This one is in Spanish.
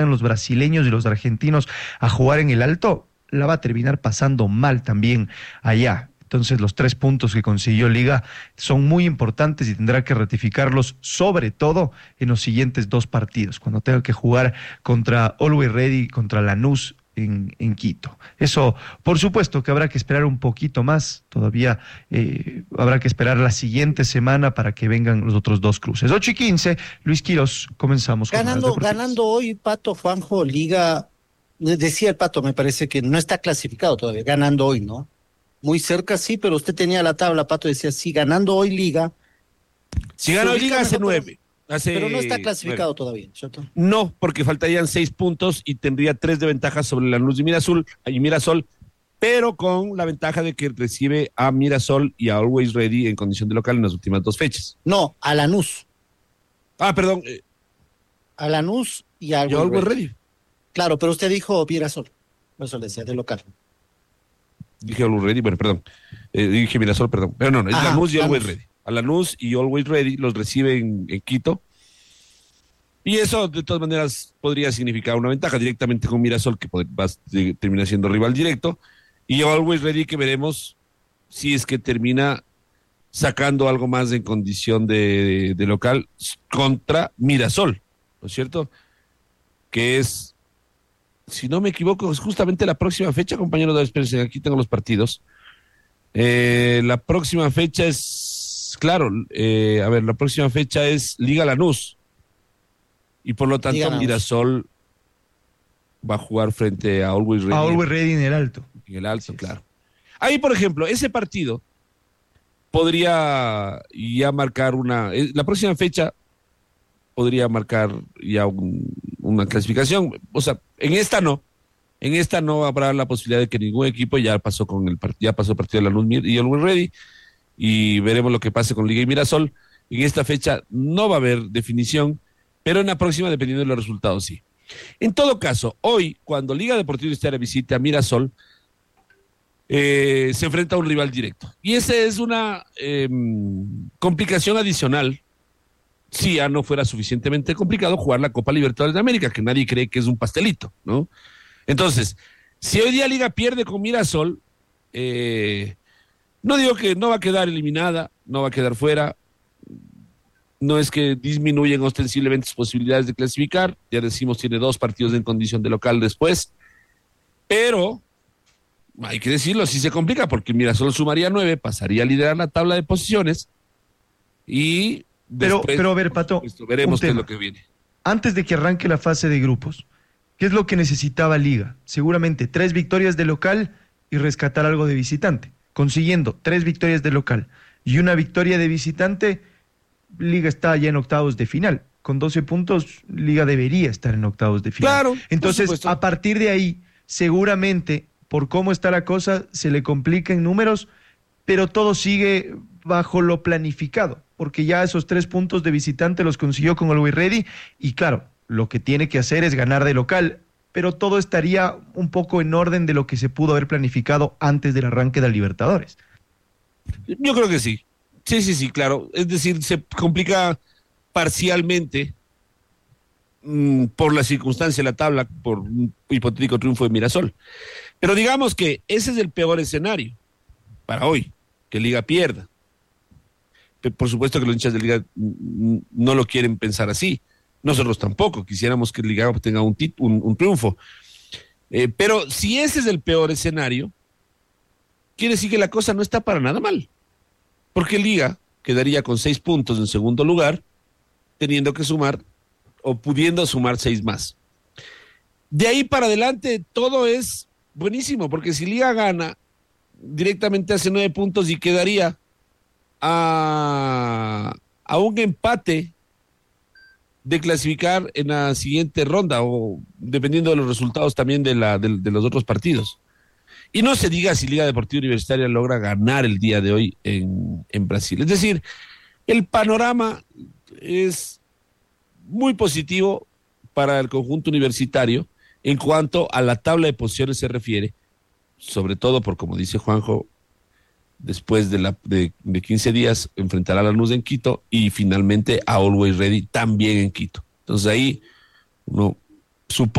los brasileños y los argentinos a jugar en el Alto, la va a terminar pasando mal también allá. Entonces los 3 puntos que consiguió Liga son muy importantes y tendrá que ratificarlos, sobre todo en los siguientes 2 partidos, cuando tenga que jugar contra Always Ready, contra Lanús en Quito. Eso, por supuesto, que habrá que esperar un poquito más, todavía habrá que esperar la siguiente semana para que vengan los otros 2 cruces. 8:15, Luis Quiroz, comenzamos con las deportivas. Ganando hoy, Pato, Juanjo, Liga, decía el Pato, me parece que no está clasificado todavía, ganando hoy, ¿no? Muy cerca sí, pero usted tenía la tabla, Pato, decía, sí, ganando hoy Liga. Si gana hoy Liga hace 9. Pero no está clasificado todavía, ¿cierto? No, porque faltarían 6 puntos y tendría 3 de ventaja sobre Lanús y Mirasol, pero con la ventaja de que recibe a Mirasol y a Always Ready en condición de local en las últimas 2 fechas. No, a Lanús. Perdón. A Lanús y a Always Ready. Claro, pero usted dijo Mirasol. Eso le decía, de local. Dije Always Ready, bueno, perdón. Dije Mirasol, perdón. Pero no, es Lanús y Always Ready. A Lanús y Always Ready los reciben en Quito. Y eso, de todas maneras, podría significar una ventaja directamente con Mirasol, que termina siendo rival directo. Y Always Ready, que veremos si es que termina sacando algo más en condición de local contra Mirasol, ¿no es cierto? Que es, si no me equivoco, es justamente la próxima fecha, compañeros de Espérense, aquí tengo los partidos. La próxima fecha es, claro, la próxima fecha es Liga Lanús. Y por lo tanto, Mirasol va a jugar frente a Always Ready. A Always Ready en el Alto. En el Alto, sí, claro. Ahí, por ejemplo, ese partido podría ya marcar la próxima fecha podría marcar ya una clasificación. O sea, en esta no habrá la posibilidad de que ningún equipo ya pasó el partido de Lanús y Always Ready, y veremos lo que pase con Liga y Mirasol. En esta fecha no va a haber definición, pero en la próxima, dependiendo de los resultados, sí. En todo caso, hoy, cuando Liga Deportiva Universitaria visite a Mirasol, se enfrenta a un rival directo. Y esa es una complicación adicional, si ya no fuera suficientemente complicado jugar la Copa Libertadores de América, que nadie cree que es un pastelito, ¿no? Entonces, si hoy día Liga pierde con Mirasol, no digo que no va a quedar eliminada, no va a quedar fuera. No es que disminuyen ostensiblemente sus posibilidades de clasificar, ya decimos, tiene 2 partidos en condición de local después, pero hay que decirlo, sí se complica, porque Mirasol sumaría 9, pasaría a liderar la tabla de posiciones, y después, pero a ver, Pato, veremos qué es lo que viene. Antes de que arranque la fase de grupos, ¿qué es lo que necesitaba Liga? Seguramente 3 victorias de local y rescatar algo de visitante. Consiguiendo 3 victorias de local y una victoria de visitante, Liga está ya en octavos de final. Con 12 puntos, Liga debería estar en octavos de final. Claro. Entonces, a partir de ahí, seguramente, por cómo está la cosa, se le complica en números, pero todo sigue bajo lo planificado, porque ya esos 3 puntos de visitante los consiguió con Always Ready, y claro, lo que tiene que hacer es ganar de local, pero todo estaría un poco en orden de lo que se pudo haber planificado antes del arranque de la Libertadores. Yo creo que sí. Sí, claro. Es decir, se complica parcialmente por la circunstancia de la tabla, por un hipotético triunfo de Mirasol. Pero digamos que ese es el peor escenario para hoy, que Liga pierda. Por supuesto que los hinchas de Liga no lo quieren pensar así. Nosotros tampoco quisiéramos que Liga obtenga un triunfo. Pero si ese es el peor escenario, quiere decir que la cosa no está para nada mal. Porque Liga quedaría con 6 puntos en segundo lugar, teniendo que sumar o pudiendo sumar 6 más. De ahí para adelante todo es buenísimo, porque si Liga gana, directamente hace 9 puntos y quedaría a un empate de clasificar en la siguiente ronda, o dependiendo de los resultados también de los otros partidos. Y no se diga si Liga Deportiva Universitaria logra ganar el día de hoy en Brasil. Es decir, el panorama es muy positivo para el conjunto universitario en cuanto a la tabla de posiciones se refiere, sobre todo por, como dice Juanjo, después de 15 días enfrentará a Lanús en Quito y finalmente a Always Ready también en Quito. Entonces ahí uno Supongo